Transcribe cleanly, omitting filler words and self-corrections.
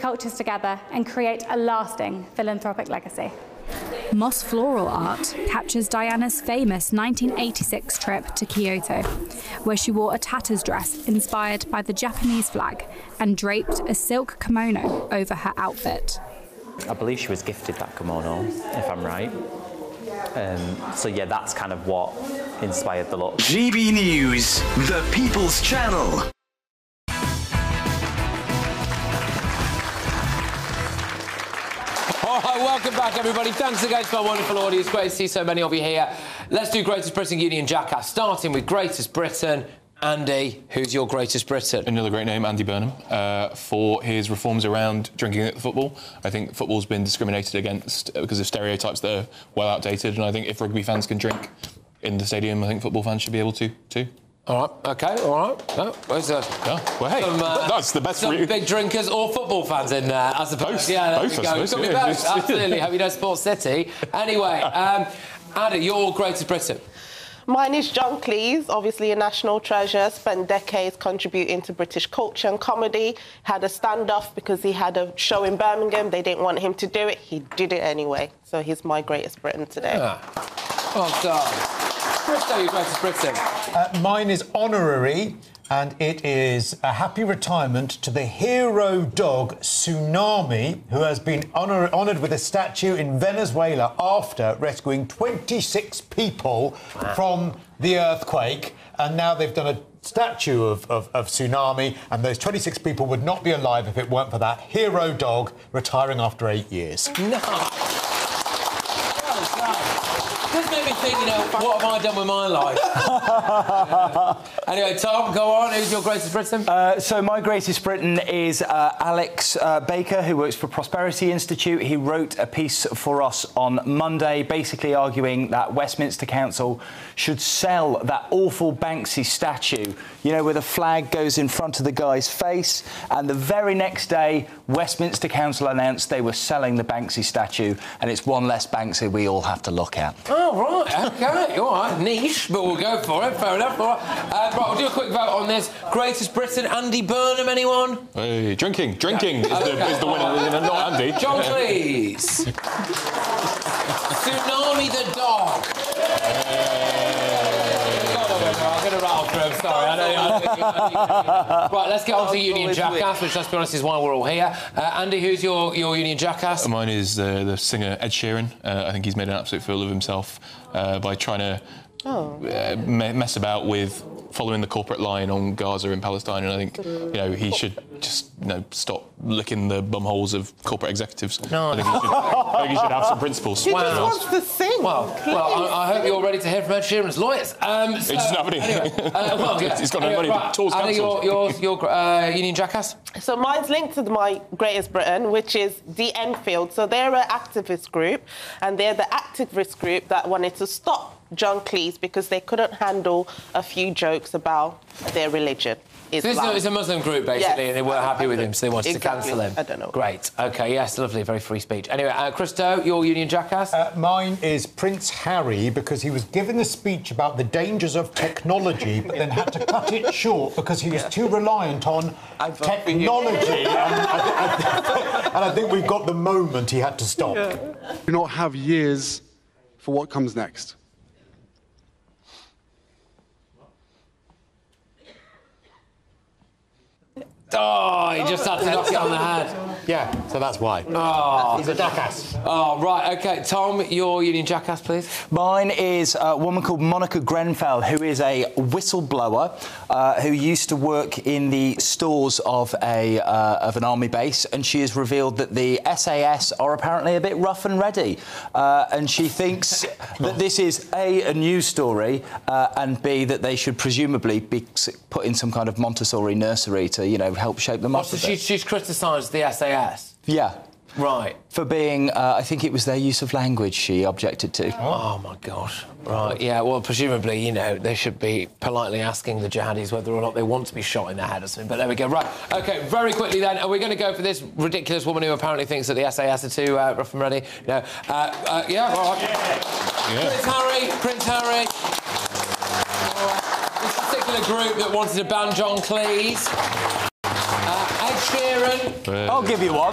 cultures together and create a lasting philanthropic legacy. Moss Floral Art captures Diana's famous 1986 trip to Kyoto, where she wore a tatters dress inspired by the Japanese flag and draped a silk kimono over her outfit. I believe she was gifted that kimono, if I'm right. So yeah, that's kind of what inspired the look. GB News, the People's Channel. All right, welcome back, everybody. Thanks again to our wonderful audience. Great to see so many of you here. Let's do Greatest Britain Union Jackass, starting with Greatest Britain. Andy, who's your Greatest Britain? Another great name, Andy Burnham, for his reforms around drinking at the football. I think football's been discriminated against because of stereotypes that are well outdated, and I think if rugby fans can drink in the stadium, I think football fans should be able to too. All right, OK, all right. Oh, where's well, hey, that's the best some big drinkers or football fans in there, I suppose. Both. Yeah, both, there we go. Could be both, absolutely. Hope you don't support City. Anyway, Andy, your Greatest Britain. Mine is John Cleese, obviously a national treasure, spent decades contributing to British culture and comedy, had a standoff because he had a show in Birmingham, they didn't want him to do it, he did it anyway. So he's my Greatest Britain today. Yeah. Well done. Christo, your Greatest Britain. Mine is honorary, and it is a happy retirement to the hero dog Tsunami, who has been honoured with a statue in Venezuela after rescuing 26 people from the earthquake. And now they've done a statue of Tsunami, and those 26 people would not be alive if it weren't for that hero dog retiring after 8 years. No. Just made me think, you know, what have I done with my life? Anyway, Tom, go on. Who's your Greatest Britain? So my Greatest Britain is Alex Baker, who works for Prosperity Institute. He wrote a piece for us on Monday, basically arguing that Westminster Council should sell that awful Banksy statue, you know, where the flag goes in front of the guy's face. And the very next day, Westminster Council announced they were selling the Banksy statue, and it's one less Banksy we all have to look at. Oh, right, OK, all right, niche, but we'll go for it, fair enough. All right, right, we'll do a quick vote on this. Greatest Britain, Andy Burnham, anyone? Hey, drinking is the winner, not Andy. John Cleese. Tsunami the dog. I'm going to rattle through him, sorry. Right, let's get on to Union Jackass, which, let's be honest, is why we're all here. Andy, who's your Union Jackass? Mine is the singer Ed Sheeran. I think he's made an absolute fool of himself by trying to mess about with following the corporate line on Gaza and Palestine, and I think, you know, he should just, you know, stop licking the bumholes of corporate executives. No. I think he should have some principles. He just wants to sing. Well, I hope you're ready to hear from Ed Sheeran's lawyers. He doesn't have any. Anyway, he's got no money. Right, Tours cancelled. Your Union Jackass? So mine's linked to my Greatest Britain, which is the Enfield. So they're an activist group, and they're the activist group that wanted to stop John Cleese because they couldn't handle a few jokes about their religion. So it's a Muslim group, basically, yes, and they weren't happy with him, so they wanted to exactly. cancel him. I don't know. Great. OK, yes, lovely, very free speech. Anyway, Christo, your Union Jackass? Mine is Prince Harry, because he was giving a speech about the dangers of technology, but then had to cut it short because he was too reliant on technology. And I think we've got the moment he had to stop. Do not have years for what comes next. Oh, he just had to knock it on the head. Yeah, so that's why. Oh, he's a jackass. Oh, right, OK. Tom, your Union Jackass, please. Mine is a woman called Monica Grenfell, who is a whistleblower who used to work in the stores of an army base, and she has revealed that the SAS are apparently a bit rough and ready. And she thinks that this is, A, a news story, and B, that they should presumably be put in some kind of Montessori nursery to, you know, help shape them up. So she's criticised the SAS? Yeah. Right. For being, I think it was their use of language she objected to. Oh, my gosh. Right, yeah, well, presumably, you know, they should be politely asking the jihadis whether or not they want to be shot in the head or something, but there we go. Right, OK, very quickly then, are we going to go for this ridiculous woman who apparently thinks that the SAS are too rough and ready? No. Yeah, all right. Yeah. Prince Harry. This particular group that wanted to ban John Cleese. Ed Sheeran. I'll give you one.